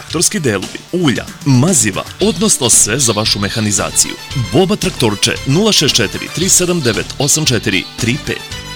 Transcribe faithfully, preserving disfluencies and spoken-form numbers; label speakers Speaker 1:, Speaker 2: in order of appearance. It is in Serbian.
Speaker 1: traktorski delovi, ulja, maziva, odnosno sve za vašu mehanizaciju. Boba Traktorče nula šest četiri tri sedam devet osam četiri tri pet.